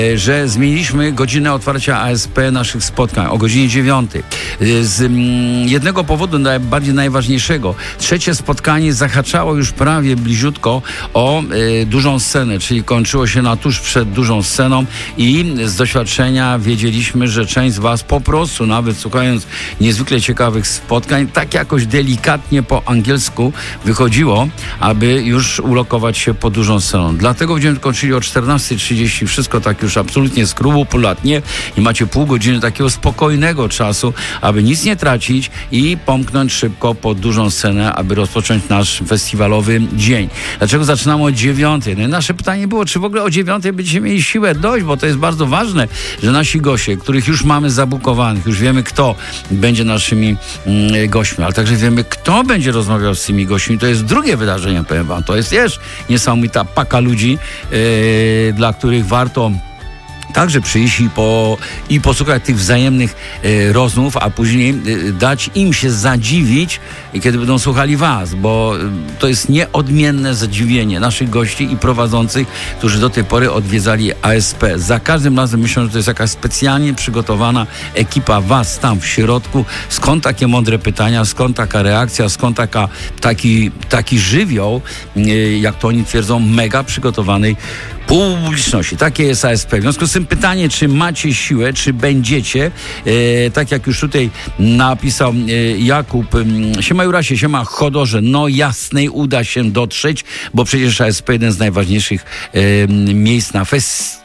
że zmieniliśmy godzinę otwarcia ASP naszych spotkań o godzinie 9. Z jednego powodu, bardziej najważniejszego. Trzecie spotkanie zahaczało już prawie bliziutko o dużą scenę, czyli kończyło się na tuż przed dużą sceną i z doświadczenia wiedzieliśmy, że część z was po prostu, nawet słuchając niezwykle ciekawych spotkań, tak jakoś delikatnie po angielsku wychodziło, aby już ulokować się pod dużą sceną. Dlatego będziemy kończyli o 14:30, wszystko tak już absolutnie skrupulatnie i macie pół godziny takiego spokojnego czasu, aby nic nie tracić i pomknąć szybko pod dużą scenę, aby rozpocząć nasz festiwalowy dzień. Dlaczego zaczynamy o 9? No i nasze pytanie było, czy w ogóle o 9 będziecie mieli siłę dojść, bo to jest bardzo ważne, że nasi goście, których już mamy zabukowanych, już wiemy, kto będzie naszymi gośćmi, ale także wiemy, kto będzie rozmawiał z tymi gośćmi. To jest drugie wydarzenie, powiem wam. To jest też niesamowita paka ludzi, dla których warto także przyjść i posłuchać tych wzajemnych rozmów, a później dać im się zadziwić, kiedy będą słuchali was, bo to jest nieodmienne zadziwienie naszych gości i prowadzących, którzy do tej pory odwiedzali ASP. Za każdym razem myślę, że to jest jakaś specjalnie przygotowana ekipa was tam w środku. Skąd takie mądre pytania, skąd taka reakcja, skąd taki żywioł, jak to oni twierdzą, mega przygotowanej publiczności. Takie jest ASP. W związku z tym pytanie, czy macie siłę, czy będziecie, tak jak już tutaj napisał Jakub, siema Jurasie, siema Chodorze, no jasnej uda się dotrzeć, bo przecież ASP jeden z najważniejszych miejsc na festiwalu.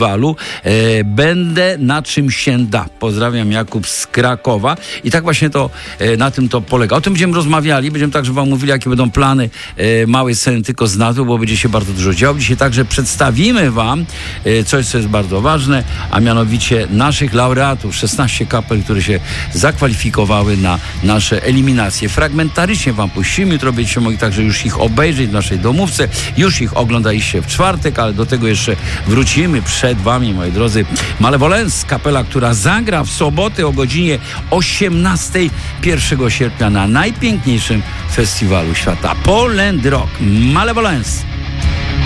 Będę na czym się da. Pozdrawiam, Jakub z Krakowa. I tak właśnie to na tym to polega. O tym będziemy rozmawiali. Będziemy także wam mówili, jakie będą plany małej sceny tylko z nazwy, bo będzie się bardzo dużo działo. Dzisiaj także przedstawimy wam coś, co jest bardzo ważne, a mianowicie naszych laureatów. 16 kapel, które się zakwalifikowały na nasze eliminacje. Fragmentarycznie wam puścimy. Jutro będziecie mogli także już ich obejrzeć w naszej domówce. Już ich oglądaliście w czwartek, ale do tego jeszcze wrócimy. Przed wami, moi drodzy, Malevolence, kapela, która zagra w sobotę o godzinie 18 1 sierpnia na najpiękniejszym festiwalu świata, Poland Rock. Malevolence.